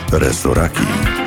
Resoraki.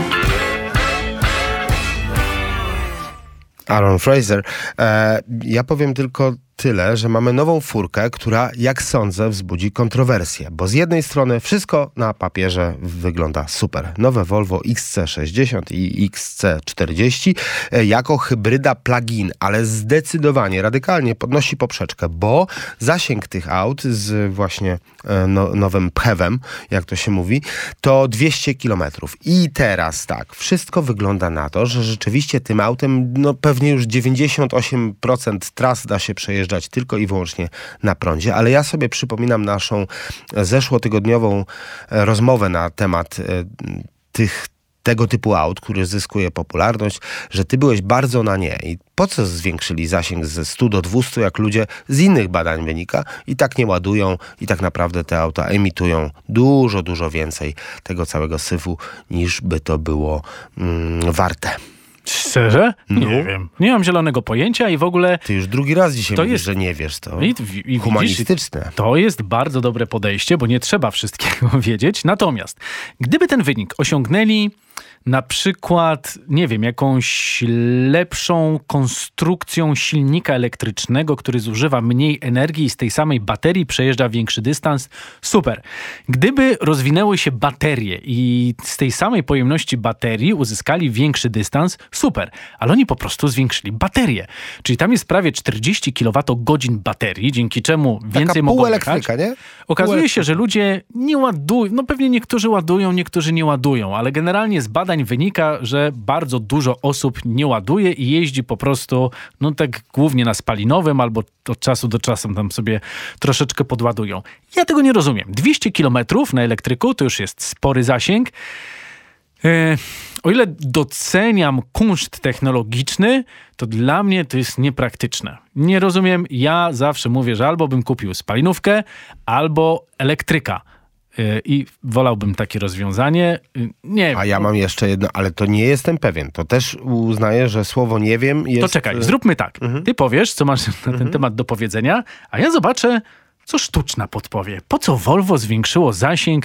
Aaron Fraser. Ja powiem tylko tyle, że mamy nową furkę, która, jak sądzę, wzbudzi kontrowersję. Bo z jednej strony wszystko na papierze wygląda super. Nowe Volvo XC60 i XC40 jako hybryda plug-in, ale zdecydowanie, radykalnie podnosi poprzeczkę, bo zasięg tych aut z właśnie nowym PHEV-em, jak to się mówi, to 200 km. I teraz tak, wszystko wygląda na to, że rzeczywiście tym autem pewnie już 98% tras da się przejeżdżać tylko i wyłącznie na prądzie, ale ja sobie przypominam naszą zeszłotygodniową rozmowę na temat tego typu aut, który zyskuje popularność, że ty byłeś bardzo na nie. I po co zwiększyli zasięg ze 100 do 200, jak ludzie z innych badań wynika i tak nie ładują i tak naprawdę te auta emitują dużo, dużo więcej tego całego syfu, niż by to było warte. Szczerze? Nie wiem. Nie mam zielonego pojęcia i w ogóle... Ty już drugi raz dzisiaj mówisz, że nie wiesz. To humanistyczne. Widzisz, to jest bardzo dobre podejście, bo nie trzeba wszystkiego wiedzieć. Natomiast, gdyby ten wynik osiągnęli na przykład, nie wiem, jakąś lepszą konstrukcją silnika elektrycznego, który zużywa mniej energii i z tej samej baterii przejeżdża większy dystans, super. Gdyby rozwinęły się baterie i z tej samej pojemności baterii uzyskali większy dystans, super. Ale oni po prostu zwiększyli baterię. Czyli tam jest prawie 40 kWh baterii, dzięki czemu więcej mogą jechać. Nie? Okazuje się, że ludzie nie ładują, pewnie niektórzy ładują, niektórzy nie ładują, ale generalnie z badań wynika, że bardzo dużo osób nie ładuje i jeździ po prostu, tak głównie na spalinowym albo od czasu do czasu tam sobie troszeczkę podładują. Ja tego nie rozumiem. 200 km na elektryku to już jest spory zasięg. O ile doceniam kunszt technologiczny, to dla mnie to jest niepraktyczne. Nie rozumiem, ja zawsze mówię, że albo bym kupił spalinówkę, albo elektryka. I wolałbym takie rozwiązanie. Nie wiem. A ja mam jeszcze jedno, ale to nie jestem pewien. To też uznaję, że słowo nie wiem jest... To czekaj, zróbmy tak. Ty powiesz, co masz na ten temat do powiedzenia, a ja zobaczę, co sztuczna podpowie. Po co Volvo zwiększyło zasięg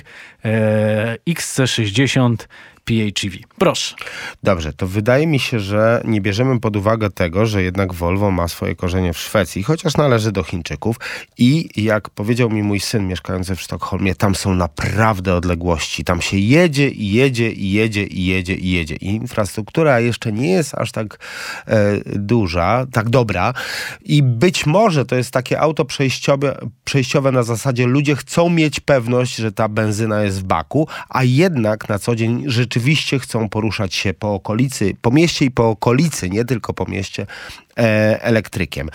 XC60 PHEV? Proszę. Dobrze, to wydaje mi się, że nie bierzemy pod uwagę tego, że jednak Volvo ma swoje korzenie w Szwecji, chociaż należy do Chińczyków i jak powiedział mi mój syn mieszkający w Sztokholmie, tam są naprawdę odległości. Tam się jedzie i jedzie i jedzie i jedzie i jedzie. I infrastruktura jeszcze nie jest aż tak duża, tak dobra i być może to jest takie auto przejściowe na zasadzie ludzie chcą mieć pewność, że ta benzyna jest w baku, a jednak na co dzień rzeczywiście chcą poruszać się po okolicy, po mieście i po okolicy, nie tylko po mieście, elektrykiem.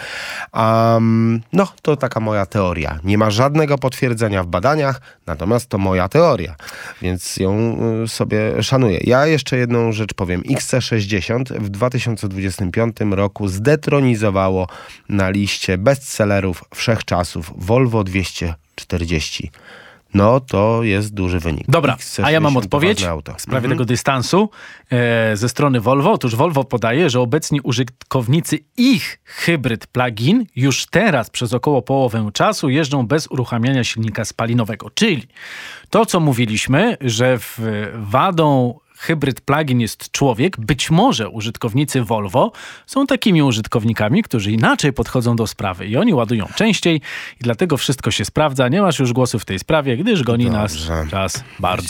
To taka moja teoria. Nie ma żadnego potwierdzenia w badaniach, natomiast to moja teoria, więc ją sobie szanuję. Ja jeszcze jedną rzecz powiem. XC60 w 2025 roku zdetronizowało na liście bestsellerów wszechczasów Volvo 240. To jest duży wynik. Dobra, a ja mam odpowiedź w sprawie tego dystansu ze strony Volvo. Otóż Volvo podaje, że obecni użytkownicy ich hybryd plug-in już teraz przez około połowę czasu jeżdżą bez uruchamiania silnika spalinowego. Czyli to, co mówiliśmy, że wadą hybryd plug-in jest człowiek, być może użytkownicy Volvo są takimi użytkownikami, którzy inaczej podchodzą do sprawy i oni ładują częściej i dlatego wszystko się sprawdza. Nie masz już głosu w tej sprawie, gdyż goni nas czas bardzo.